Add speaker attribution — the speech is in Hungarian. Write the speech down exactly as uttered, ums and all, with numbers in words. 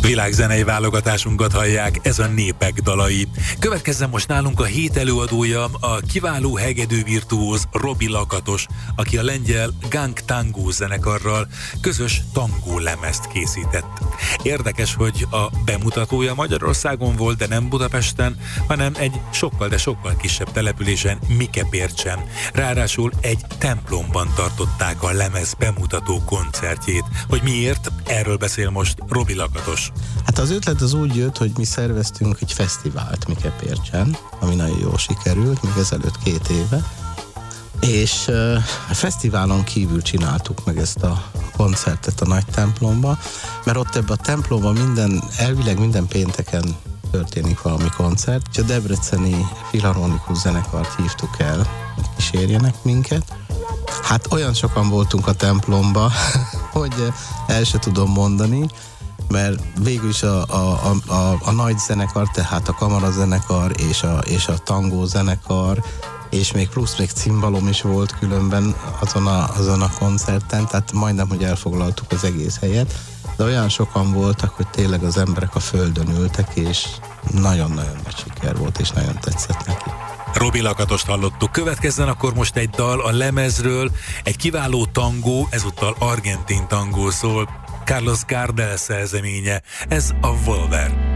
Speaker 1: Világzenei válogatásunkat hallják, ez a Népek dalai. Következzen most nálunk a hét előadója, a kiváló hegedű virtuóz Robi Lakatos, aki a lengyel Gang Tangó zenekarral közös tangó lemezt készített. Érdekes, hogy a bemutatója Magyarországon volt, de nem Budapesten, hanem egy sokkal, de sokkal kisebb településen, Mikepércsen. Ráadásul egy templomban tartották a lemez bemutató koncertjét. Hogy miért? Erről beszél most Robi Lakatos.
Speaker 2: Hát az ötlet az úgy jött, hogy mi szerveztünk egy fesztivált Mikepércsen, ami nagyon jól sikerült, még ezelőtt két éve, és uh, a fesztiválon kívül csináltuk meg ezt a koncertet a nagy templomba, mert ott ebben a templomban minden, elvileg minden pénteken történik valami koncert, és a debreceni filharmonikus zenekart hívtuk el, hogy kísérjenek minket. Hát olyan sokan voltunk a templomba, hogy el se tudom mondani, mert végül is a, a, a, a, a nagy zenekar, tehát a kamarazenekar és a, és a tangó zenekar, és még plusz még cimbalom is volt különben azon a, azon a koncerten, tehát majdnem, hogy elfoglaltuk az egész helyet, de olyan sokan voltak, hogy tényleg az emberek a földön ültek, és nagyon-nagyon nagy siker volt, és nagyon tetszett neki.
Speaker 1: Robi Lakatost hallottuk. Következzen akkor most egy dal a lemezről, egy kiváló tangó, ezúttal argentin tangó szól, Carlos Gardel szerzeménye, ez a Volver.